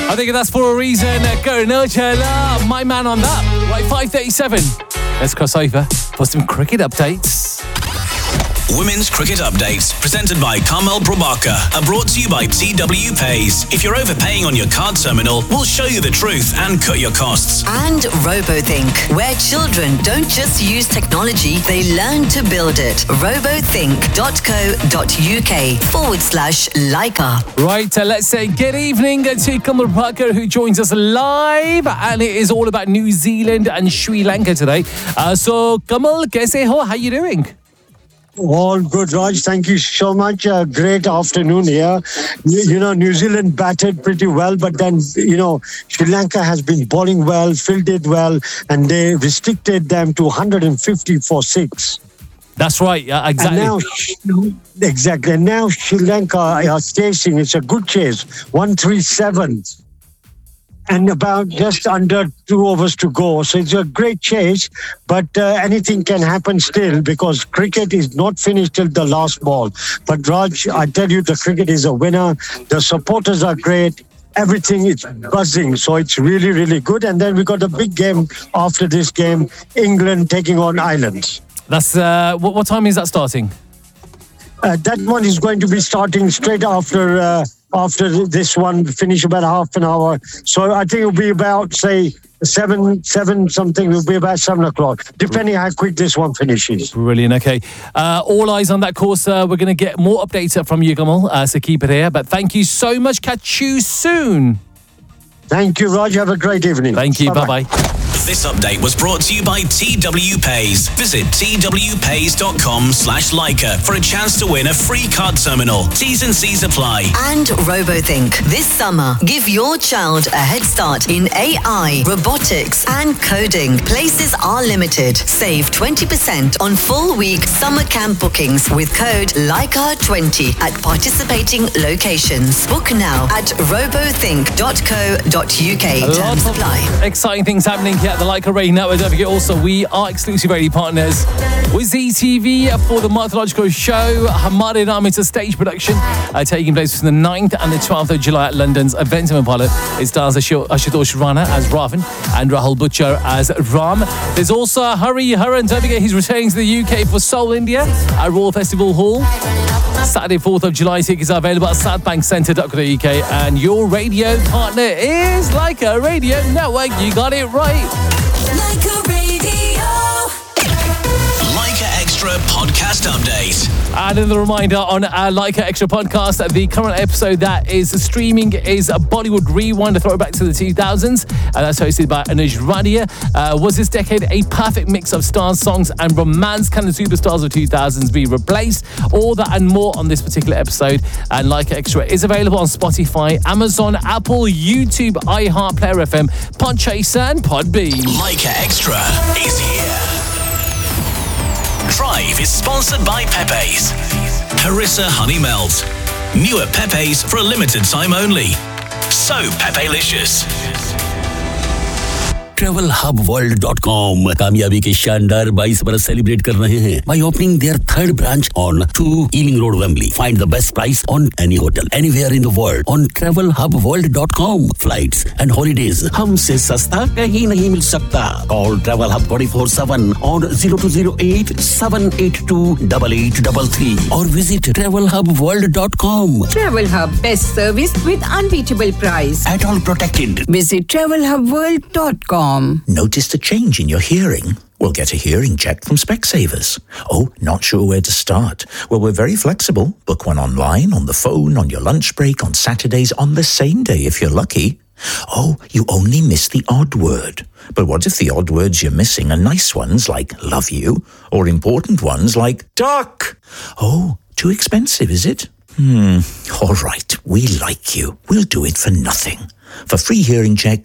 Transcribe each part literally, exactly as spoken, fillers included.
I think that's for a reason. Go nurture my man on that. Right, five thirty-seven. Let's cross over for some cricket updates. Women's Cricket Updates, presented by Carmel Probaka, are brought to you by T W Pays. If you're overpaying on your card terminal, we'll show you the truth and cut your costs. And RoboThink, where children don't just use technology, they learn to build it. robothink.co.uk forward slash Leica. Right, uh, let's say good evening to Carmel Probaka, who joins us live, and it is all about New Zealand and Sri Lanka today. Uh, so, Kamal, kaise ho? How you doing? All good, Raj. Thank you so much. Uh, great afternoon here. You, you know, New Zealand batted pretty well, but then, you know, Sri Lanka has been bowling well, fielded well, and they restricted them to one hundred fifty for six. That's right, yeah, exactly. And now, exactly. And now Sri Lanka are chasing. It's a good chase. one thirty-seven. And about just under two overs to go. So it's a great chase, but uh, anything can happen still because cricket is not finished till the last ball. But Raj, I tell you, the cricket is a winner. The supporters are great. Everything is buzzing. So it's really, really good. And then we got a big game after this game, England taking on Ireland. That's uh, what, what time is that starting? Uh, that one is going to be starting straight after... Uh, After this one, finish about half an hour. So I think it'll be about, say, seven, seven something. It'll be about seven o'clock, depending how quick this one finishes. Brilliant. Okay. Uh, all eyes on that course. Uh, we're going to get more updates from you, Kamal. Uh, so keep it here. But thank you so much. Catch you soon. Thank you, Raj. Have a great evening. Thank you. Bye-bye. Bye-bye. This update was brought to you by T W Pays. Visit twpays.com slash Leica for a chance to win a free card terminal. T's and C's apply. And RoboThink. This summer, give your child a head start in A I, robotics, and coding. Places are limited. Save twenty percent on full week summer camp bookings with code Leica twenty at participating locations. Book now at robothink dot co dot uk. Terms apply. Exciting things happening here at the Leica Radio Network. Don't forget also, we are exclusive radio partners with Z T V for the Mythological Show. Hamare Naam, it's a stage production uh, taking place from the ninth and the twelfth of July at London's Eventim Apollo. It stars Ashutosh Rana as Ravan and Rahul Butcher as Ram. There's also Hari Haran. Don't forget, he's returning to the U K for Seoul, India at Royal Festival Hall. Saturday, fourth of July. Tickets are available at southbank centre dot co dot uk. And your radio partner is Leica Radio Network. You got it right. Leica Radio. Leica Extra Podcast Update. And another reminder on our Leica Extra podcast, the current episode that is streaming is a Bollywood Rewind, a throwback to the two thousands. And that's hosted by Anuj Radia. Uh, was this decade a perfect mix of stars, songs, and romance? Can the superstars of two thousands be replaced? All that and more on this particular episode. And Leica Extra is available on Spotify, Amazon, Apple, YouTube, iHeart, Player F M, Podchaser, and Podbean. Leica Extra is here. Drive is sponsored by Pepe's. Harissa Honey Melt. New at Pepe's for a limited time only. So Pepelicious. travel hub world dot com कामयाबी के शानदार बाईस बरस celebrate कर रहे हैं by opening their third branch on two Ealing Road, Wembley. Find the best price on any hotel anywhere in the world on travel hub world dot com. Flights and holidays हमसे सस्ता कहीं नहीं मिल सकता. Call Travel Hub twenty-four seven on zero two zero eight seven eight two eight eight three three or visit travel hub world dot com. Travel Hub, best service with unbeatable price. At all protected. Visit travel hub world dot com. Noticed a change in your hearing? Well, get a hearing check from Specsavers. Oh, not sure where to start? Well, we're very flexible. Book one online, on the phone, on your lunch break, on Saturdays, on the same day if you're lucky. Oh, you only miss the odd word. But what if the odd words you're missing are nice ones like love you, or important ones like duck? Oh, too expensive, is it? Hmm, all right, we like you. We'll do it for nothing. For free hearing checks,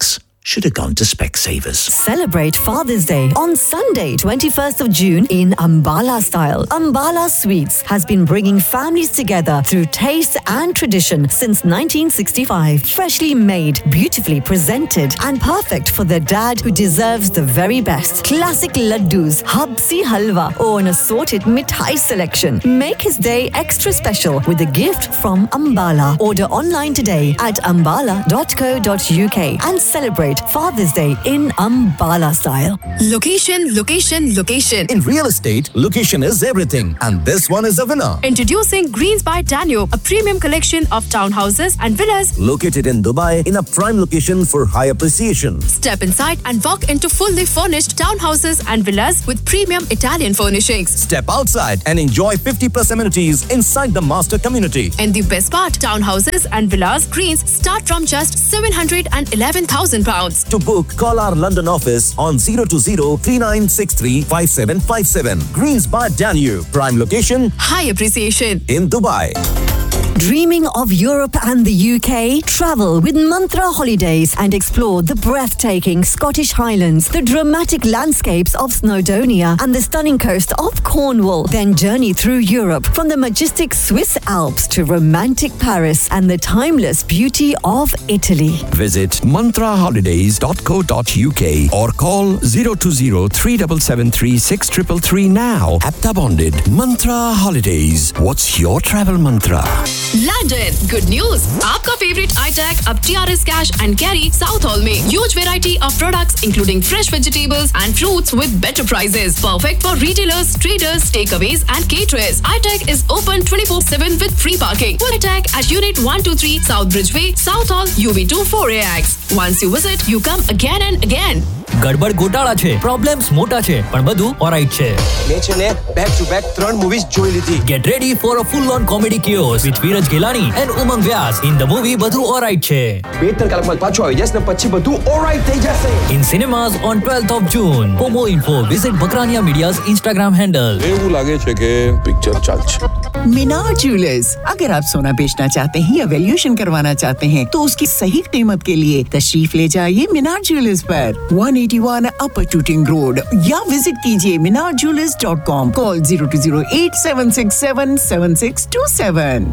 should have gone to Specsavers. Celebrate Father's Day on Sunday, twenty-first of June in Ambala style. Ambala Sweets has been bringing families together through taste and tradition since nineteen sixty-five. Freshly made, beautifully presented, and perfect for the dad who deserves the very best. Classic laddus, habsi halwa, or an assorted mithai selection. Make his day extra special with a gift from Ambala. Order online today at ambala dot co dot uk and celebrate Father's Day in Ambala style. Location, location, location. In real estate, location is everything, and this one is a winner. Introducing Greens by Danube, a premium collection of townhouses and villas located in Dubai in a prime location for high appreciation. Step inside and walk into fully furnished townhouses and villas with premium Italian furnishings. Step outside and enjoy fifty plus amenities inside the master community. And the best part, townhouses and villas Greens start from just seven hundred eleven thousand pounds. To book, call our London office on zero two zero, three nine six three, five seven five seven. Greens by Danube, prime location, high appreciation in Dubai. Dreaming of Europe and the U K? Travel with Mantra Holidays and explore the breathtaking Scottish Highlands, the dramatic landscapes of Snowdonia, and the stunning coast of Cornwall. Then journey through Europe from the majestic Swiss Alps to romantic Paris and the timeless beauty of Italy. Visit mantra holidays dot co dot uk or call zero two zero, three seven seven three, six three three three now. Apta bonded. Mantra Holidays. What's your travel mantra? London, good news! आपका favorite iTech अब T R S Cash and Carry South Hall में huge variety of products including fresh vegetables and fruits with better prices. Perfect for retailers, traders, takeaways and caterers. iTech is open twenty-four seven with free parking. Full iTech at Unit one two three South Bridgeway, South Hall, U B two four A X. Once you visit, you come again and again. ગડબડ ગોટાળા છે, problems મોટા છે, પણ બધું ઓરાઇટ છે. મેં છે ને બેક ટુ બેક ત્રણ મૂવીઝ જોઈ લીધી. Get ready for a full-on comedy chaos with Veeraj Ghelani and Umang Vyas in the movie બધું ઓરાઇટ છે. બે ત્રણ કલાકમાં પાછું આવી જશે ને પછી બધું ઓરાઇટ થઈ જશે. In cinemas on twelfth of June. For more info, visit Bakrania Media's Instagram handle. એવું લાગે છે કે પિક્ચર ચાલશે. मीनार ज्वेलर्स, अगर आप सोना बेचना चाहते हैं या वैल्यूएशन करवाना चाहते हैं तो उसकी सही कीमत के लिए तशरीफ ले जाइए मीनार ज्वेलर्स पर one eighty-one अपर टूटिंग रोड या विजिट कीजिए मीनार jewellers dot com. Call zero two zero eight seven six seven seven six two seven.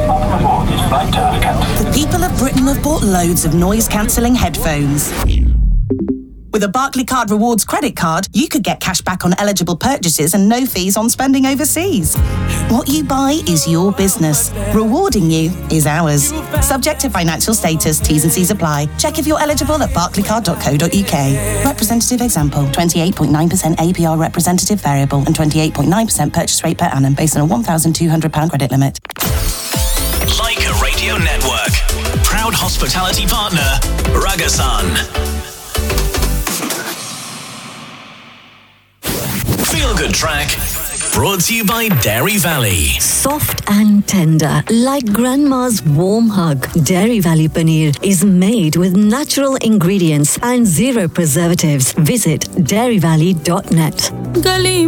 The people of Britain have bought loads of noise-cancelling headphones. With a Barclaycard Rewards credit card, you could get cash back on eligible purchases and no fees on spending overseas. What you buy is your business. Rewarding you is ours. Subject to financial status, T's and C's apply. Check if you're eligible at barclaycard dot co dot uk. Representative example, twenty-eight point nine percent A P R representative variable and twenty-eight point nine percent purchase rate per annum based on a one thousand two hundred pounds credit limit. Leica Radio Network. Proud hospitality partner, Ragasan. Feel Good Track, brought to you by Dairy Valley. Soft and tender, like grandma's warm hug. Dairy Valley Paneer is made with natural ingredients and zero preservatives. Visit dairy valley dot net.